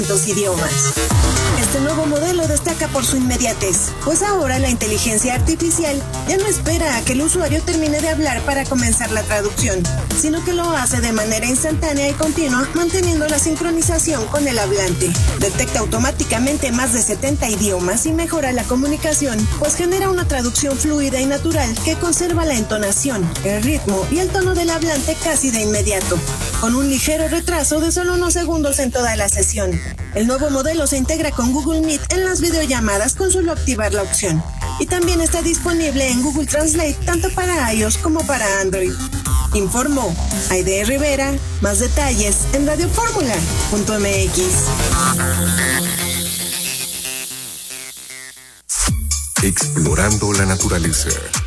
idiomas. Este nuevo modelo destaca por su inmediatez, pues ahora la inteligencia artificial ya no espera a que el usuario termine de hablar para comenzar la traducción, sino que lo hace de manera instantánea y continua, manteniendo la sincronización con el hablante. Detecta automáticamente más de 70 idiomas y mejora la comunicación, pues genera una traducción fluida y natural que conserva la entonación, el ritmo y el tono del hablante casi de inmediato, con un ligero retraso de solo unos segundos en toda la sesión. El nuevo modelo se integra con Google Meet en las videollamadas con solo activar la opción. Y también está disponible en Google Translate tanto para iOS como para Android. Informó Aide Rivera. Más detalles en radioformula.mx. Explorando la naturaleza.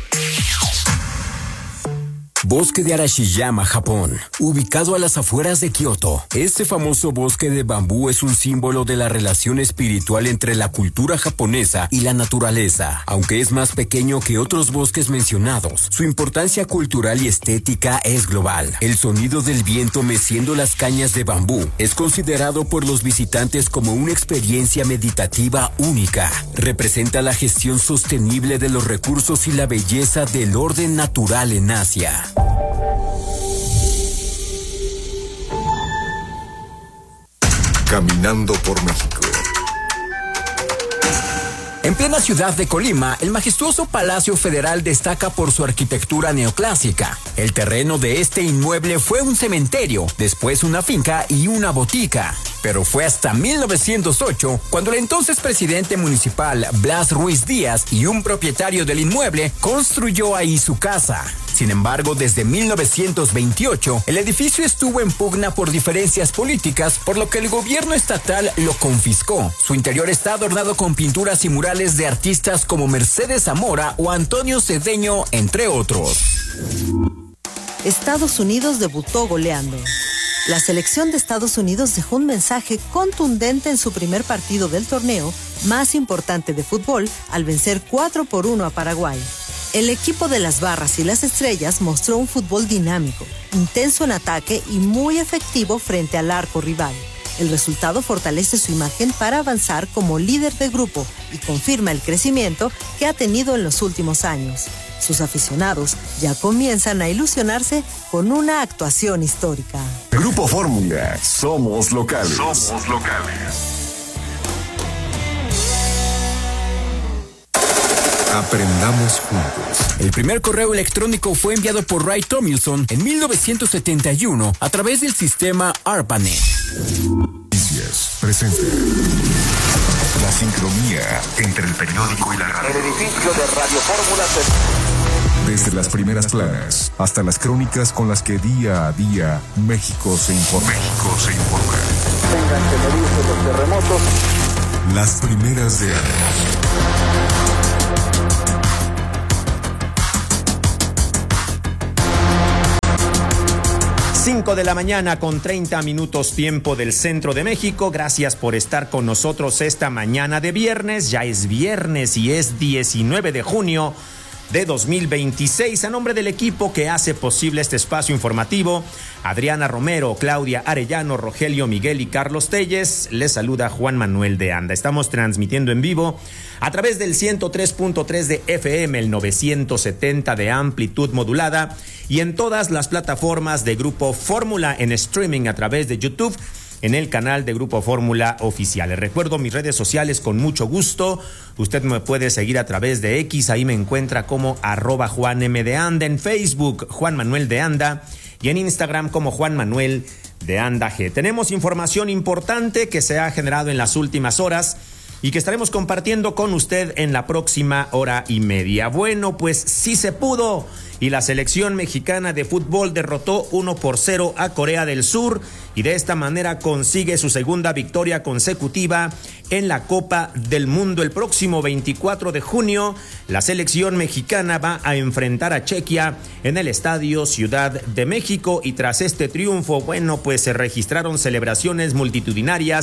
Bosque de Arashiyama, Japón, ubicado a las afueras de Kioto. Este famoso bosque de bambú es un símbolo de la relación espiritual entre la cultura japonesa y la naturaleza. Aunque es más pequeño que otros bosques mencionados, su importancia cultural y estética es global. El sonido del viento meciendo las cañas de bambú es considerado por los visitantes como una experiencia meditativa única. Representa la gestión sostenible de los recursos y la belleza del orden natural en Asia. Caminando por México. En plena ciudad de Colima, el majestuoso Palacio Federal destaca por su arquitectura neoclásica. El terreno de este inmueble fue un cementerio, después una finca y una botica. Pero fue hasta 1908 cuando el entonces presidente municipal Blas Ruiz Díaz y un propietario del inmueble construyó ahí su casa. Sin embargo, desde 1928, el edificio estuvo en pugna por diferencias políticas, por lo que el gobierno estatal lo confiscó. Su interior está adornado con pinturas y murales de artistas como Mercedes Zamora o Antonio Cedeño, entre otros. Estados Unidos debutó goleando. La selección de Estados Unidos dejó un mensaje contundente en su primer partido del torneo más importante de fútbol al vencer 4-1 a Paraguay. El equipo de las Barras y las Estrellas mostró un fútbol dinámico, intenso en ataque y muy efectivo frente al arco rival. El resultado fortalece su imagen para avanzar como líder de grupo y confirma el crecimiento que ha tenido en los últimos años. Sus aficionados ya comienzan a ilusionarse con una actuación histórica. Grupo Fórmula, somos locales. Somos locales. Aprendamos juntos. El primer correo electrónico fue enviado por Ray Tomlinson en 1971 a través del sistema ARPANET. Noticias presenta la sincronía entre el periódico y la radio. El edificio de Radio Fórmula Desde las primeras planas hasta las crónicas con las que día a día México se informa. Tengan que medirse los terremotos. Las primeras de año. 5 de la mañana con 30 minutos tiempo del centro de México. Gracias por estar con nosotros esta mañana de viernes. Ya es viernes y es 19 de junio de 2026. A nombre del equipo que hace posible este espacio informativo, Adriana Romero, Claudia Arellano, Rogelio Miguel y Carlos Telles, les saluda Juan Manuel de Anda. Estamos transmitiendo en vivo a través del 103.3 de FM, el 970 de amplitud modulada y en todas las plataformas de Grupo Fórmula en streaming a través de YouTube, en el canal de Grupo Fórmula Oficial. Les recuerdo mis redes sociales con mucho gusto. Usted me puede seguir a través de X, ahí me encuentra como @JuanM_de_Anda, en Facebook Juan Manuel de Anda y en Instagram como Juan Manuel de Anda G. Tenemos información importante que se ha generado en las últimas horas y que estaremos compartiendo con usted en la próxima hora y media. Bueno, pues sí se pudo y la selección mexicana de fútbol derrotó 1-0 a Corea del Sur y de esta manera consigue su segunda victoria consecutiva en la Copa del Mundo. El próximo 24 de junio, la selección mexicana va a enfrentar a Chequia en el Estadio Ciudad de México y tras este triunfo, bueno, pues se registraron celebraciones multitudinarias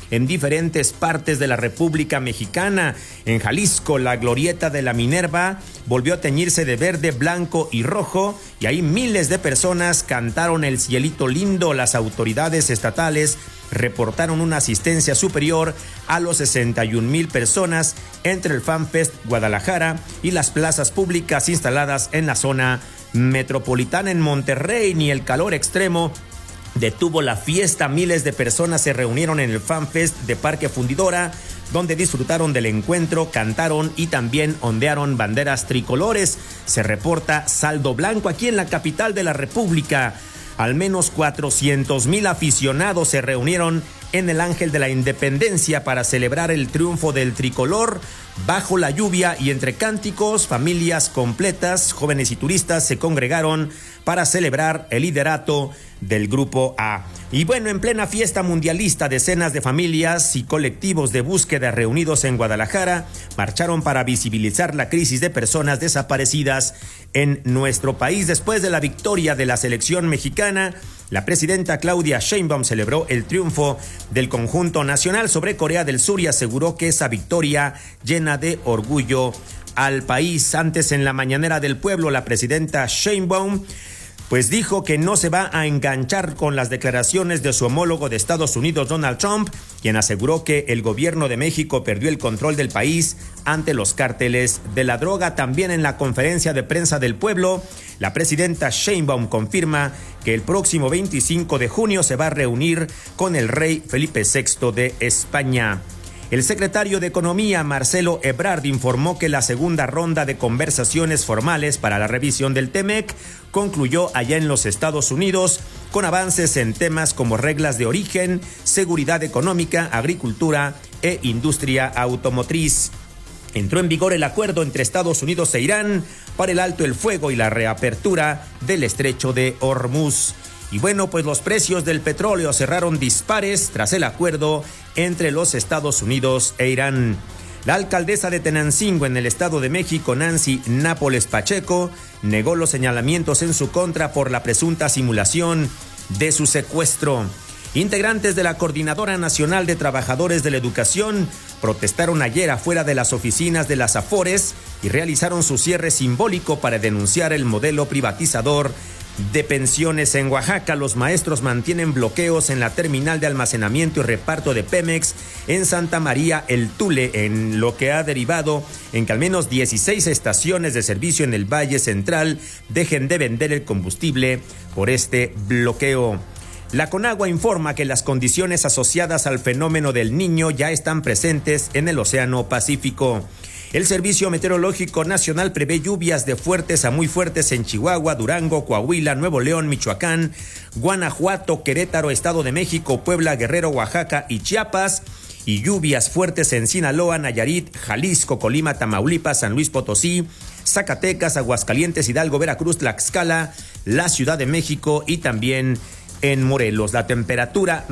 en diferentes partes de la República Mexicana. En Jalisco, la glorieta de la Minerva volvió a teñirse de verde, blanco y rojo, y ahí miles de personas cantaron El cielito lindo. Las autoridades estatales reportaron una asistencia superior a los 61,000 personas entre el FanFest Guadalajara y las plazas públicas instaladas en la zona metropolitana. En Monterrey, ni el calor extremo detuvo la fiesta. Miles de personas se reunieron en el FanFest de Parque Fundidora, donde disfrutaron del encuentro, cantaron y también ondearon banderas tricolores. Se reporta saldo blanco aquí en la capital de la República. Al menos 400,000 aficionados se reunieron en el Ángel de la Independencia para celebrar el triunfo del tricolor. Bajo la lluvia y entre cánticos, familias completas, jóvenes y turistas se congregaron para celebrar el liderato del Grupo A. Y bueno, en plena fiesta mundialista, decenas de familias y colectivos de búsqueda reunidos en Guadalajara marcharon para visibilizar la crisis de personas desaparecidas en nuestro país. Después de la victoria de la selección mexicana, la presidenta Claudia Sheinbaum celebró el triunfo del conjunto nacional sobre Corea del Sur y aseguró que esa victoria llena de orgullo al país. Antes, en la mañanera del pueblo, la presidenta Sheinbaum pues dijo que no se va a enganchar con las declaraciones de su homólogo de Estados Unidos, Donald Trump, quien aseguró que el gobierno de México perdió el control del país ante los cárteles de la droga. También en la conferencia de prensa del pueblo, la presidenta Sheinbaum confirma que el próximo 25 de junio se va a reunir con el rey Felipe VI de España. El secretario de Economía, Marcelo Ebrard, informó que la segunda ronda de conversaciones formales para la revisión del TEMEC concluyó allá en los Estados Unidos, con avances en temas como reglas de origen, seguridad económica, agricultura e industria automotriz. Entró en vigor el acuerdo entre Estados Unidos e Irán para el alto el fuego y la reapertura del estrecho de Hormuz. Y bueno, pues los precios del petróleo cerraron dispares tras el acuerdo entre los Estados Unidos e Irán. La alcaldesa de Tenancingo, en el Estado de México, Nancy Nápoles Pacheco, negó los señalamientos en su contra por la presunta simulación de su secuestro. Integrantes de la Coordinadora Nacional de Trabajadores de la Educación protestaron ayer afuera de las oficinas de las Afores y realizaron su cierre simbólico para denunciar el modelo privatizador de pensiones. En Oaxaca, los maestros mantienen bloqueos en la terminal de almacenamiento y reparto de Pemex en Santa María el Tule, en lo que ha derivado en que al menos 16 estaciones de servicio en el Valle Central dejen de vender el combustible por este bloqueo. La Conagua informa que las condiciones asociadas al fenómeno del Niño ya están presentes en el Océano Pacífico. El Servicio Meteorológico Nacional prevé lluvias de fuertes a muy fuertes en Chihuahua, Durango, Coahuila, Nuevo León, Michoacán, Guanajuato, Querétaro, Estado de México, Puebla, Guerrero, Oaxaca y Chiapas, y lluvias fuertes en Sinaloa, Nayarit, Jalisco, Colima, Tamaulipas, San Luis Potosí, Zacatecas, Aguascalientes, Hidalgo, Veracruz, Tlaxcala, la Ciudad de México y también en Morelos. La temperatura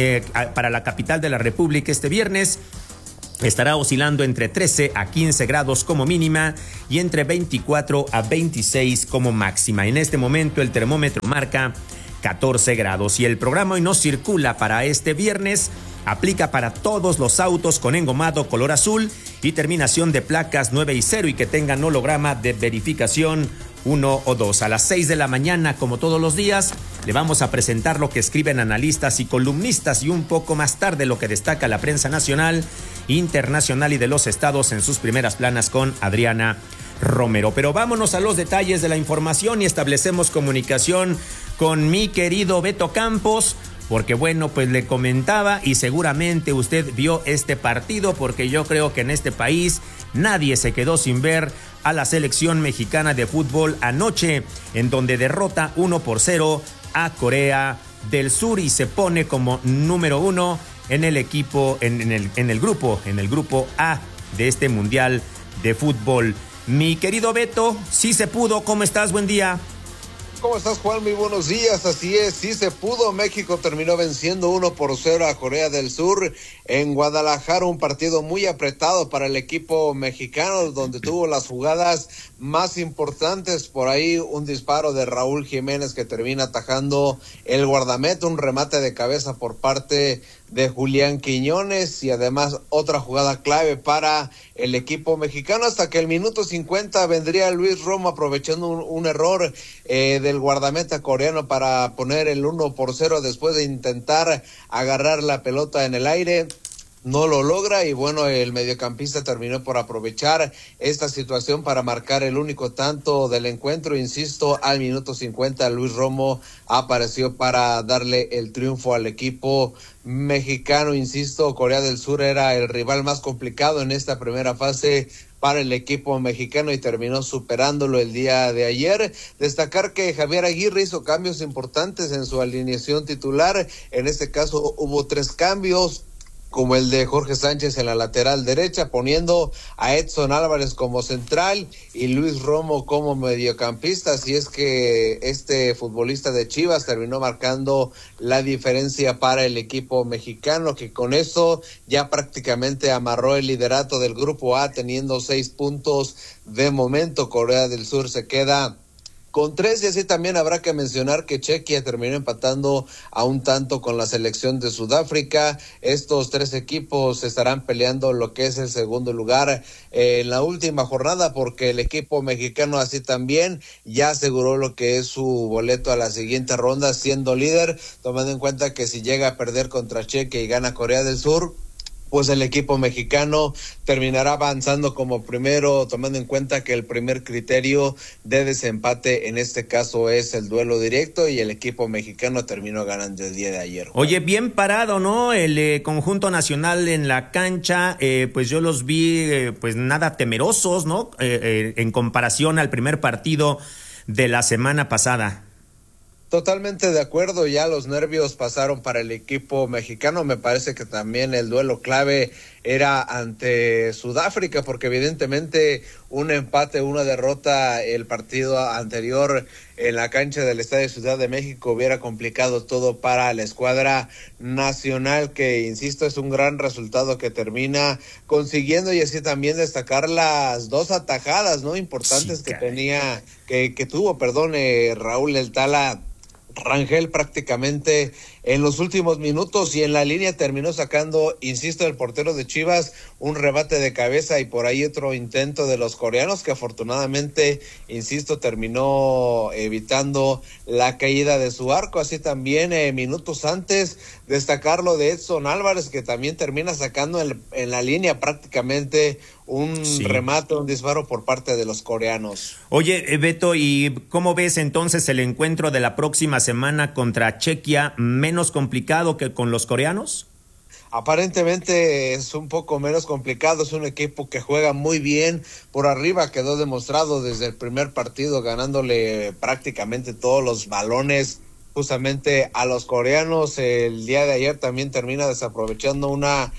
para la capital de la República este viernes estará oscilando entre 13 a 15 grados como mínima y entre 24 a 26 como máxima. En este momento el termómetro marca 14 grados y el programa Hoy No Circula para este viernes aplica para todos los autos con engomado color azul y terminación de placas 9 y 0 y que tengan holograma de verificación 1 o 2. A las 6 de la mañana, como todos los días, le vamos a presentar lo que escriben analistas y columnistas y un poco más tarde lo que destaca la prensa nacional, internacional y de los estados en sus primeras planas con Adriana Romero. Pero vámonos a los detalles de la información y establecemos comunicación con mi querido Beto Campos, porque bueno, pues le comentaba y seguramente usted vio este partido, porque yo creo que en este país nadie se quedó sin ver a la selección mexicana de fútbol anoche, en donde derrota 1-0 a Corea del Sur y se pone como número 1 en el equipo, en el grupo A de este Mundial de Fútbol. Mi querido Beto, sí se pudo, ¿cómo estás? Buen día. ¿Cómo estás, Juan? Muy buenos días. Así es, sí se pudo. México terminó venciendo 1-0 a Corea del Sur en Guadalajara, un partido muy apretado para el equipo mexicano, donde tuvo las jugadas más importantes. Por ahí un disparo de Raúl Jiménez que termina atajando el guardameta, un remate de cabeza por parte de Julián Quiñones y además otra jugada clave para el equipo mexicano, hasta que el minuto 50 vendría Luis Romo aprovechando un error del guardameta coreano para poner el 1-0 después de intentar agarrar la pelota en el aire. No lo logra y bueno, el mediocampista terminó por aprovechar esta situación para marcar el único tanto del encuentro. Insisto, al minuto 50 Luis Romo apareció para darle el triunfo al equipo mexicano. Insisto, Corea del Sur era el rival más complicado en esta primera fase para el equipo mexicano y terminó superándolo el día de ayer. Destacar que Javier Aguirre hizo cambios importantes en su alineación titular. En este caso hubo 3 cambios, como el de Jorge Sánchez en la lateral derecha, poniendo a Edson Álvarez como central y Luis Romo como mediocampista. Así es que este futbolista de Chivas terminó marcando la diferencia para el equipo mexicano, que con eso ya prácticamente amarró el liderato del Grupo A, teniendo 6 puntos de momento. Corea del Sur se queda con 3, y así también habrá que mencionar que Chequia terminó empatando a un tanto con la selección de Sudáfrica. Estos 3 equipos estarán peleando lo que es el segundo lugar en la última jornada, porque el equipo mexicano así también ya aseguró lo que es su boleto a la siguiente ronda, siendo líder, tomando en cuenta que si llega a perder contra Chequia y gana Corea del Sur, pues el equipo mexicano terminará avanzando como primero, tomando en cuenta que el primer criterio de desempate en este caso es el duelo directo, y el equipo mexicano terminó ganando el día de ayer. Oye, bien parado, ¿no? El conjunto nacional en la cancha, pues yo los vi pues nada temerosos, ¿no? En comparación al primer partido de la semana pasada. Totalmente de acuerdo, ya los nervios pasaron para el equipo mexicano. Me parece que también el duelo clave era ante Sudáfrica, porque evidentemente un empate, una derrota el partido anterior en la cancha del Estadio Ciudad de México hubiera complicado todo para la escuadra nacional, que insisto es un gran resultado que termina consiguiendo, y así también destacar las 2 atajadas no importantes que tuvo Raúl El Tala Rangel prácticamente en los últimos minutos, y en la línea terminó sacando, insisto, el portero de Chivas un rebate de cabeza, y por ahí otro intento de los coreanos que afortunadamente, insisto, terminó evitando la caída de su arco. Así también minutos antes destacar lo de Edson Álvarez, que también termina sacando en la línea prácticamente un remate, un disparo por parte de los coreanos. Oye, Beto, ¿y cómo ves entonces el encuentro de la próxima semana contra Chequia? ¿Menos complicado que con los coreanos? Aparentemente es un poco menos complicado, es un equipo que juega muy bien por arriba, quedó demostrado desde el primer partido ganándole prácticamente todos los balones justamente a los coreanos. El día de ayer también termina desaprovechando una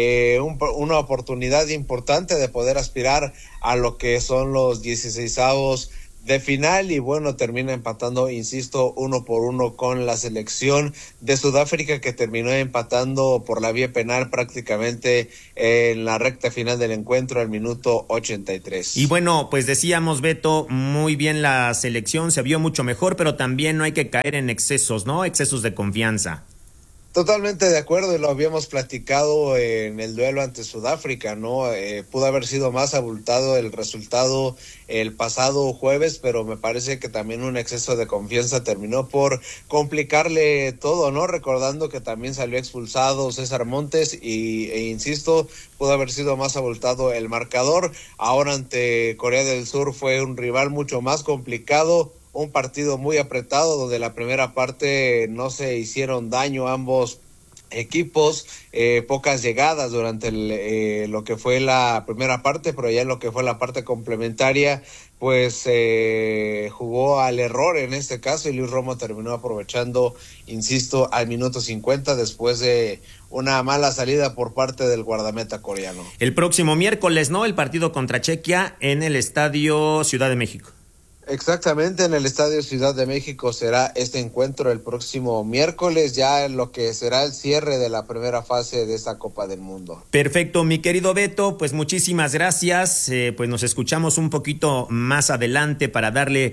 oportunidad importante de poder aspirar a lo que son los 16avos de final, y bueno, termina empatando, insisto, 1-1 con la selección de Sudáfrica, que terminó empatando por la vía penal prácticamente en la recta final del encuentro al minuto 83. Y bueno, pues decíamos, Beto, muy bien la selección, se vio mucho mejor, pero también no hay que caer en excesos, ¿no? Excesos de confianza. Totalmente de acuerdo, y lo habíamos platicado en el duelo ante Sudáfrica, ¿no? Pudo haber sido más abultado el resultado el pasado jueves, pero me parece que también un exceso de confianza terminó por complicarle todo, ¿no? Recordando que también salió expulsado César Montes e insisto, pudo haber sido más abultado el marcador. Ahora ante Corea del Sur fue un rival mucho más complicado, un partido muy apretado donde la primera parte no se hicieron daño ambos equipos, pocas llegadas durante lo que fue la primera parte, pero ya en lo que fue la parte complementaria pues jugó al error en este caso, y Luis Romo terminó aprovechando, insisto, al minuto 50 después de una mala salida por parte del guardameta coreano. El próximo miércoles, ¿no? El partido contra Chequia en el Estadio Ciudad de México. Exactamente, en el Estadio Ciudad de México será este encuentro el próximo miércoles, ya en lo que será el cierre de la primera fase de esta Copa del Mundo. Perfecto, mi querido Beto, pues muchísimas gracias, pues nos escuchamos un poquito más adelante para darle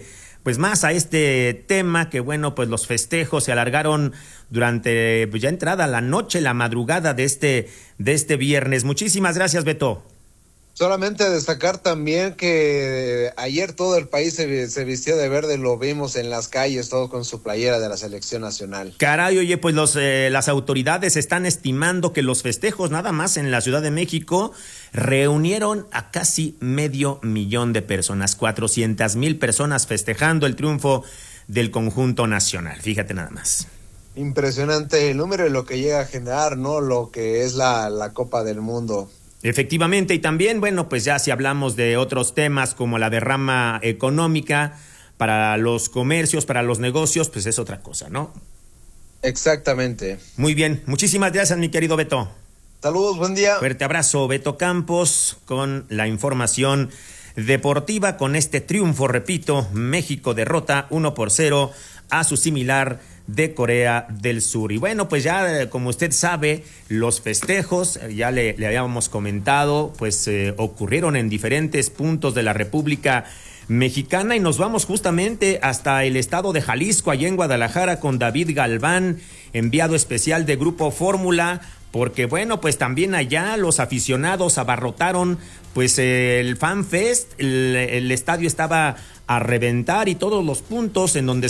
pues más a este tema, que bueno, pues los festejos se alargaron durante pues, ya entrada la noche, la madrugada de este viernes. Muchísimas gracias, Beto. Solamente destacar también que ayer todo el país se vistió de verde, lo vimos en las calles, todos con su playera de la selección nacional. Caray, oye, pues las autoridades están estimando que los festejos nada más en la Ciudad de México reunieron a casi 500,000 de personas, 400,000 personas festejando el triunfo del conjunto nacional. Fíjate nada más. Impresionante el número y lo que llega a generar, ¿no? Lo que es la Copa del Mundo. Efectivamente, y también, bueno, pues ya si hablamos de otros temas como la derrama económica para los comercios, para los negocios, pues es otra cosa, ¿no? Exactamente. Muy bien, muchísimas gracias, mi querido Beto. Saludos, buen día. Fuerte abrazo, Beto Campos, con la información deportiva, con este triunfo, repito, México derrota 1-0 a su similar de Corea del Sur. Y bueno, pues ya como usted sabe, los festejos, ya le habíamos comentado, pues ocurrieron en diferentes puntos de la República Mexicana, y nos vamos justamente hasta el estado de Jalisco, allá en Guadalajara, con David Galván, enviado especial de Grupo Fórmula, porque bueno, pues también allá los aficionados abarrotaron pues el Fan Fest, el estadio estaba a reventar y todos los puntos en donde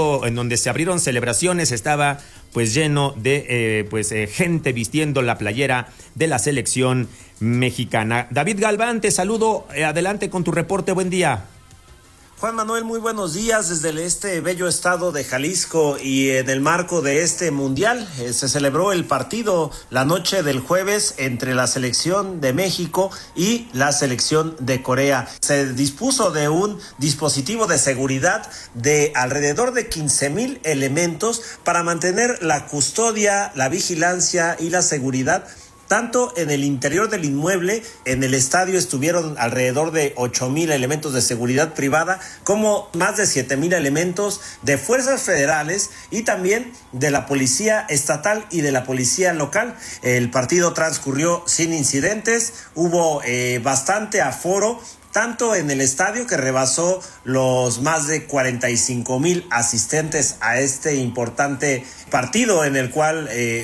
se abrieron celebraciones estaba pues lleno de gente vistiendo la playera de la selección mexicana. David Galván, te saludo, adelante con tu reporte, buen día. Juan Manuel, muy buenos días desde este bello estado de Jalisco, y en el marco de este mundial se celebró el partido la noche del jueves entre la selección de México y la selección de Corea. Se dispuso de un dispositivo de seguridad de alrededor de 15,000 elementos para mantener la custodia, la vigilancia y la seguridad. Tanto en el interior del inmueble, en el estadio estuvieron alrededor de 8,000 elementos de seguridad privada, como más de 7,000 elementos de fuerzas federales y también de la policía estatal y de la policía local. El partido transcurrió sin incidentes, hubo bastante aforo, tanto en el estadio, que rebasó los más de 45,000 asistentes a este importante partido, en el cual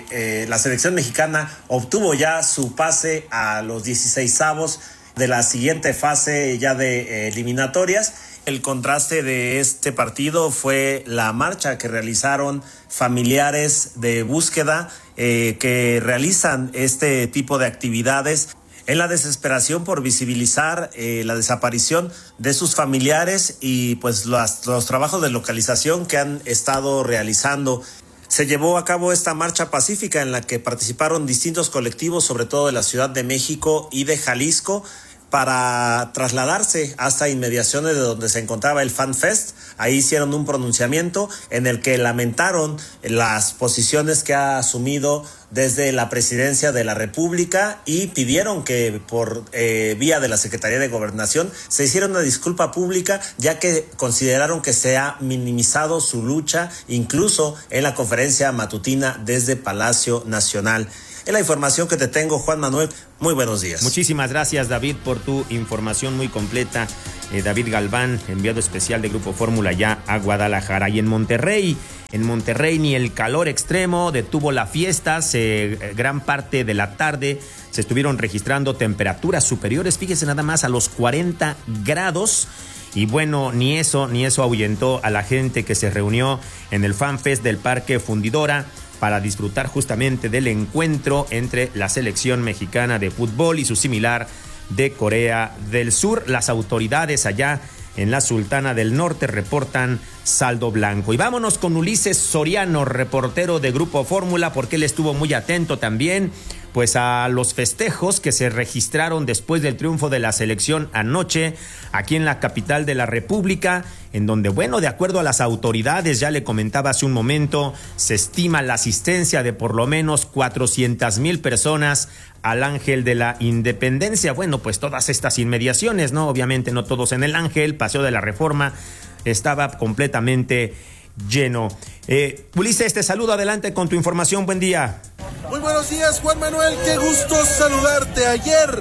la selección mexicana obtuvo ya su pase a los 16avos de la siguiente fase ya de eliminatorias. El contraste de este partido fue la marcha que realizaron familiares de búsqueda que realizan este tipo de actividades en la desesperación por visibilizar la desaparición de sus familiares y pues los trabajos de localización que han estado realizando. Se llevó a cabo esta marcha pacífica en la que participaron distintos colectivos, sobre todo de la Ciudad de México y de Jalisco, para trasladarse hasta inmediaciones de donde se encontraba el Fan Fest. Ahí hicieron un pronunciamiento en el que lamentaron las posiciones que ha asumido desde la presidencia de la República y pidieron que por vía de la Secretaría de Gobernación se hiciera una disculpa pública, ya que consideraron que se ha minimizado su lucha, incluso en la conferencia matutina desde Palacio Nacional. Es la información que te tengo, Juan Manuel. Muy buenos días. Muchísimas gracias, David, por tu información muy completa. David Galván, enviado especial de Grupo Fórmula ya a Guadalajara. Y en Monterrey ni el calor extremo detuvo la fiesta. Gran parte de la tarde se estuvieron registrando temperaturas superiores, fíjese nada más, a los 40 grados. Y bueno, ni eso ahuyentó a la gente que se reunió en el Fan Fest del Parque Fundidora para disfrutar justamente del encuentro entre la selección mexicana de fútbol y su similar de Corea del Sur. Las autoridades allá en la Sultana del Norte reportan saldo blanco. Y vámonos con Ulises Soriano, reportero de Grupo Fórmula, porque él estuvo muy atento también pues a los festejos que se registraron después del triunfo de la selección anoche aquí en la capital de la República, en donde, bueno, de acuerdo a las autoridades, ya le comentaba hace un momento, se estima la asistencia de por lo menos 400,000 personas al Ángel de la Independencia. Bueno, pues todas estas inmediaciones, ¿no? Obviamente no todos en el Ángel, Paseo de la Reforma estaba completamente lleno. Ulises, te saludo, adelante con tu información, buen día. Muy buenos días, Juan Manuel, qué gusto saludarte. Ayer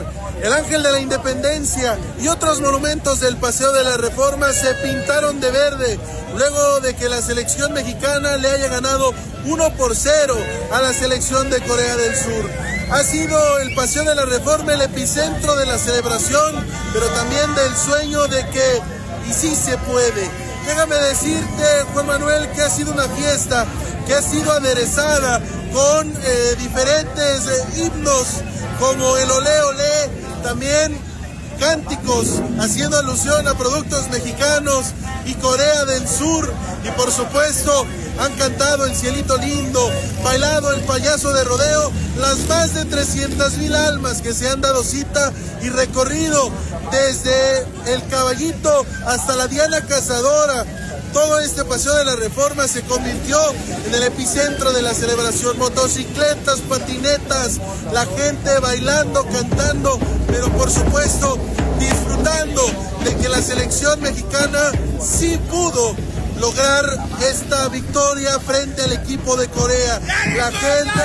El Ángel de la Independencia y otros monumentos del Paseo de la Reforma se pintaron de verde luego de que la selección mexicana le haya ganado 1-0 a la selección de Corea del Sur. Ha sido el Paseo de la Reforma el epicentro de la celebración, pero también del sueño de que y sí se puede. Déjame decirte, Juan Manuel, que ha sido una fiesta que ha sido aderezada con diferentes himnos como el Olé Olé, también cánticos haciendo alusión a productos mexicanos y Corea del Sur, y por supuesto han cantado El Cielito Lindo, bailado El Payaso de Rodeo, las más de 300,000 almas que se han dado cita y recorrido desde el Caballito hasta la Diana Cazadora. Todo este Paseo de la Reforma se convirtió en el epicentro de la celebración. Motocicletas, patinetas, la gente bailando, cantando, pero por supuesto disfrutando de que la selección mexicana sí pudo lograr esta victoria frente al equipo de Corea. La gente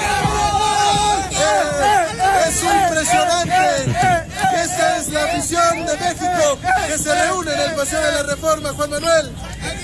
es impresionante. Esta es la afición de México que se reúne en el Paseo de la Reforma, Juan Manuel.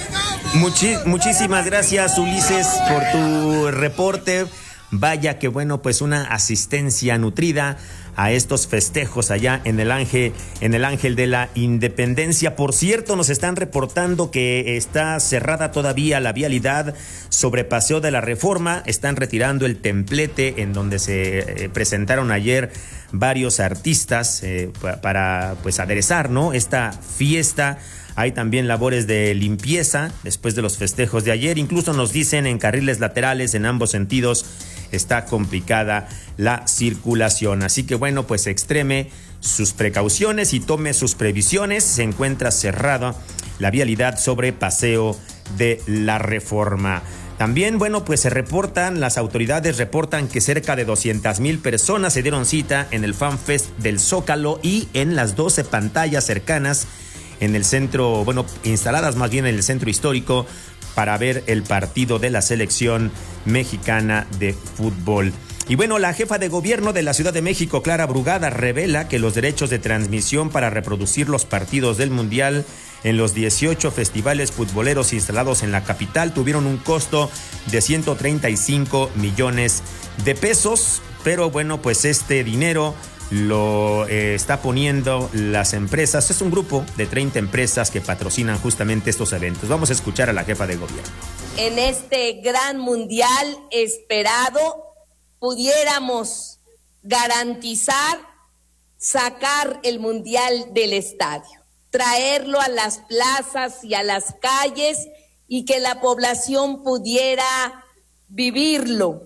Muchísimas gracias, Ulises, por tu reporte. Vaya que bueno, pues una asistencia nutrida a estos festejos allá en el Ángel de la Independencia. Por cierto, nos están reportando que está cerrada todavía la vialidad sobre Paseo de la Reforma. Están retirando el templete en donde se presentaron ayer varios artistas para pues aderezar, ¿no?, esta fiesta. Hay también labores de limpieza después de los festejos de ayer. Incluso nos dicen en carriles laterales en ambos sentidos está complicada la circulación. Así que bueno, pues extreme sus precauciones y tome sus previsiones. Se encuentra cerrada la vialidad sobre Paseo de la Reforma. También, bueno, pues las autoridades reportan que cerca de 200,000 personas se dieron cita en el Fan Fest del Zócalo y en las 12 pantallas cercanas en el centro, instaladas más bien en el centro histórico para ver el partido de la selección mexicana de fútbol. Y bueno, la jefa de gobierno de la Ciudad de México, Clara Brugada, revela que los derechos de transmisión para reproducir los partidos del Mundial en los 18 festivales futboleros instalados en la capital tuvieron un costo de 135 millones de pesos. Pero bueno, pues este dinero lo está poniendo las empresas. Es un grupo de 30 empresas que patrocinan justamente estos eventos. Vamos a escuchar a la jefa de gobierno. En este gran mundial esperado, pudiéramos garantizar sacar el mundial del estadio, traerlo a las plazas y a las calles y que la población pudiera vivirlo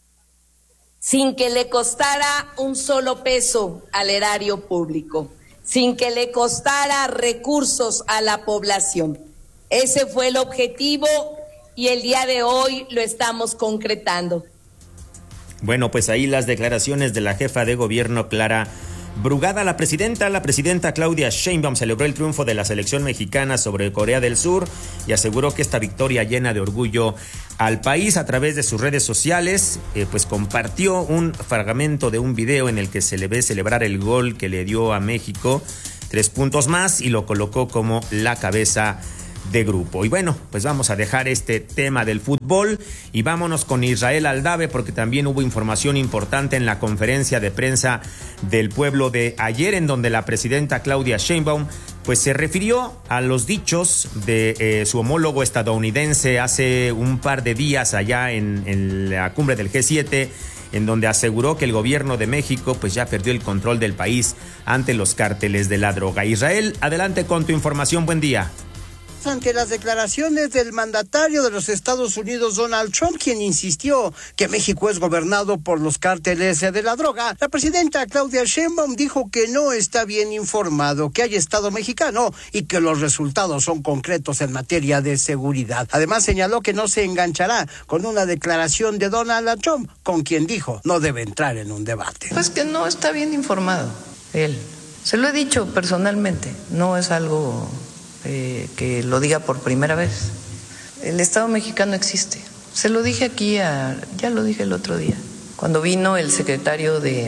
sin que le costara un solo peso al erario público, sin que le costara recursos a la población. Ese fue el objetivo y el día de hoy lo estamos concretando. Bueno, pues ahí las declaraciones de la jefa de gobierno, Clara Brugada. La presidenta Claudia Sheinbaum celebró el triunfo de la selección mexicana sobre Corea del Sur y aseguró que esta victoria llena de orgullo al país. A través de sus redes sociales, pues compartió un fragmento de un video en el que se le ve celebrar el gol que le dio a México 3 puntos más y lo colocó como la cabeza de grupo. Y bueno, pues vamos a dejar este tema del fútbol y vámonos con Israel Aldave, porque también hubo información importante en la conferencia de prensa del pueblo de ayer, en donde la presidenta Claudia Sheinbaum pues se refirió a los dichos de su homólogo estadounidense hace un par de días allá en la cumbre del G7, en donde aseguró que el gobierno de México pues ya perdió el control del país ante los cárteles de la droga. Israel, adelante con tu información. Buen día. Ante las declaraciones del mandatario de los Estados Unidos, Donald Trump, quien insistió que México es gobernado por los cárteles de la droga, la presidenta Claudia Sheinbaum dijo que no está bien informado que hay Estado mexicano y que los resultados son concretos en materia de seguridad. Además, señaló que no se enganchará con una declaración de Donald Trump, con quien dijo no debe entrar en un debate. Pues que no está bien informado él. Se lo he dicho personalmente, no es algo que lo diga por primera vez. El Estado mexicano existe. Se lo dije aquí, ya lo dije el otro día, cuando vino el secretario de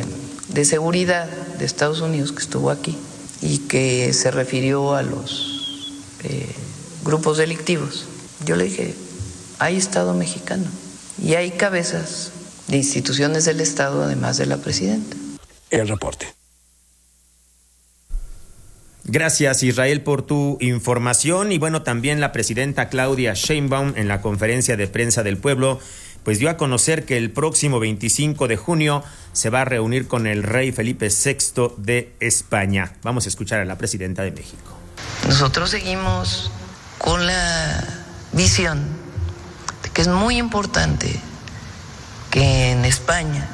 de Seguridad de Estados Unidos que estuvo aquí y que se refirió a los grupos delictivos. Yo le dije, hay Estado mexicano y hay cabezas de instituciones del Estado, además de la presidenta. El reporte. Gracias, Israel, por tu información. Y bueno, también la presidenta Claudia Sheinbaum, en la conferencia de prensa del pueblo, pues dio a conocer que el próximo 25 de junio se va a reunir con el rey Felipe VI de España. Vamos a escuchar a la presidenta de México. Nosotros seguimos con la visión de que es muy importante que en España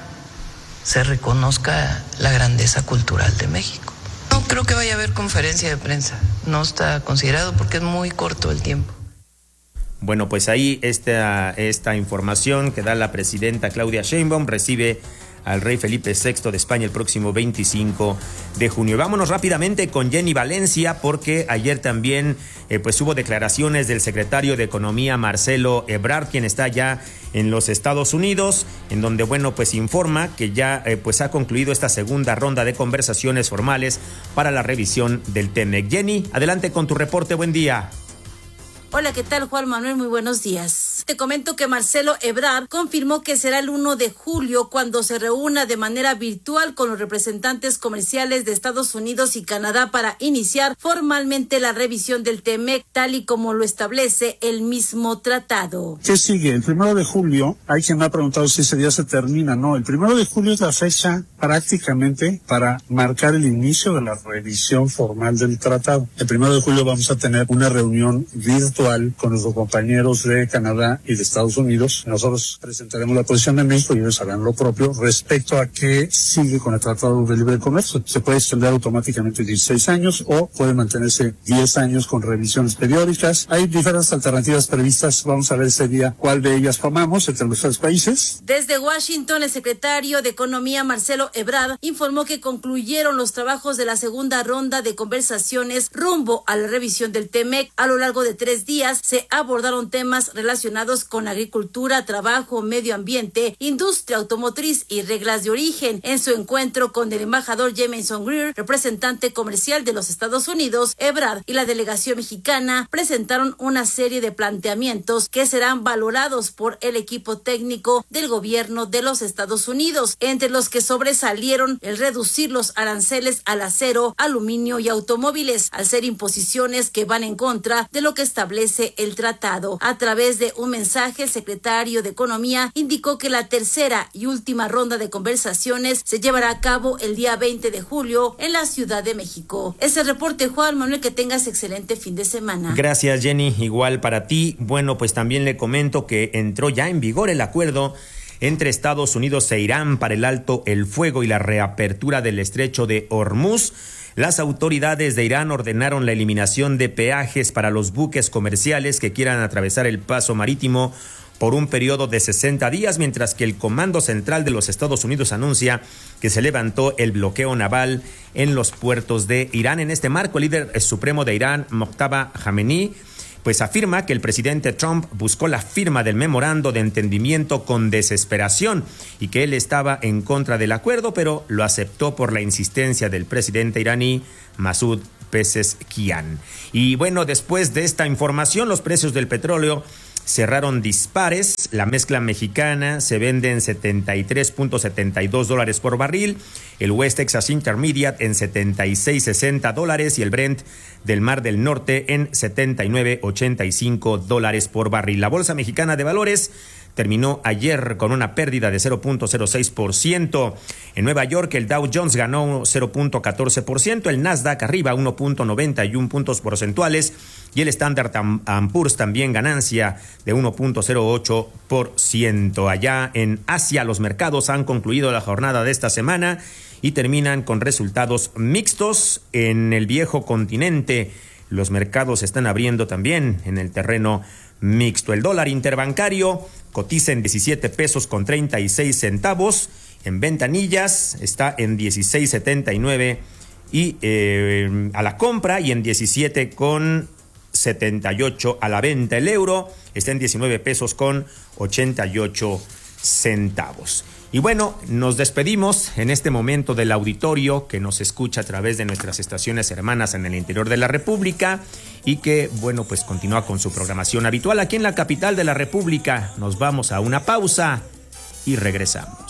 se reconozca la grandeza cultural de México. No creo que vaya a haber conferencia de prensa, no está considerado porque es muy corto el tiempo. Bueno, pues ahí esta información que da la presidenta Claudia Sheinbaum. Recibe al rey Felipe VI de España el próximo 25 de junio. Vámonos rápidamente con Jenny Valencia, porque ayer también pues hubo declaraciones del secretario de Economía Marcelo Ebrard, quien está ya en los Estados Unidos, en donde bueno pues informa que ya pues ha concluido esta segunda ronda de conversaciones formales para la revisión del TEMEC. Jenny, adelante con tu reporte. Buen día. Hola, ¿qué tal, Juan Manuel? Muy buenos días. Te comento que Marcelo Ebrard confirmó que será el 1 de julio cuando se reúna de manera virtual con los representantes comerciales de Estados Unidos y Canadá para iniciar formalmente la revisión del TEMEC, tal y como lo establece el mismo tratado. ¿Qué sigue? El 1 de julio, hay quien me ha preguntado si ese día se termina. No, el 1 de julio es la fecha prácticamente para marcar el inicio de la revisión formal del tratado. El 1 de julio vamos a tener una reunión virtual con nuestros compañeros de Canadá y de Estados Unidos. Nosotros presentaremos la posición de México y ellos harán lo propio respecto a qué sigue con el Tratado de Libre Comercio. Se puede extender automáticamente 16 años o puede mantenerse 10 años con revisiones periódicas. Hay diferentes alternativas previstas. Vamos a ver ese día cuál de ellas tomamos entre los tres países. Desde Washington, el secretario de Economía Marcelo Ebrard informó que concluyeron los trabajos de la segunda ronda de conversaciones rumbo a la revisión del TEMEC. A lo largo de 3 días se abordaron temas relacionados con agricultura, trabajo, medio ambiente, industria automotriz y reglas de origen. En su encuentro con el embajador Jamieson Greer, representante comercial de los Estados Unidos, Ebrard y la delegación mexicana presentaron una serie de planteamientos que serán valorados por el equipo técnico del gobierno de los Estados Unidos, entre los que sobresalieron el reducir los aranceles al acero, aluminio y automóviles, al ser imposiciones que van en contra de lo que establece el tratado. A través de un mensaje, el secretario de Economía indicó que la tercera y última ronda de conversaciones se llevará a cabo el día 20 de julio en la Ciudad de México. Ese reporte, Juan Manuel, que tengas excelente fin de semana. Gracias, Jenny. Igual para ti. Bueno, pues también le comento que entró ya en vigor el acuerdo entre Estados Unidos e Irán para el alto el fuego y la reapertura del estrecho de Hormuz. Las autoridades de Irán ordenaron la eliminación de peajes para los buques comerciales que quieran atravesar el paso marítimo por un periodo de 60 días, mientras que el Comando Central de los Estados Unidos anuncia que se levantó el bloqueo naval en los puertos de Irán. En este marco, el líder supremo de Irán, Mojtaba Khamenei, pues afirma que el presidente Trump buscó la firma del memorando de entendimiento con desesperación y que él estaba en contra del acuerdo, pero lo aceptó por la insistencia del presidente iraní Masoud Pezeshkian. Y bueno, después de esta información, los precios del petróleo cerraron dispares. La mezcla mexicana se vende en $73.72 por barril, el West Texas Intermediate en $76.60 y el Brent del Mar del Norte en $79.85 por barril. La Bolsa Mexicana de Valores terminó ayer con una pérdida de 0.06%. En Nueva York, el Dow Jones ganó 0.14%, el Nasdaq arriba 1.91 puntos porcentuales y el Standard & Poor's también ganancia de 1.08%. Allá en Asia, los mercados han concluido la jornada de esta semana y terminan con resultados mixtos. En el viejo continente, los mercados están abriendo también en el terreno mixto. El dólar interbancario cotiza en 17 pesos con 36 centavos. En ventanillas está en 16.79 y a la compra y en 17.78 a la venta. El euro está en 19 pesos con 88 centavos. Y bueno, nos despedimos en este momento del auditorio que nos escucha a través de nuestras estaciones hermanas en el interior de la República y que, bueno, pues continúa con su programación habitual aquí en la capital de la República. Nos vamos a una pausa y regresamos.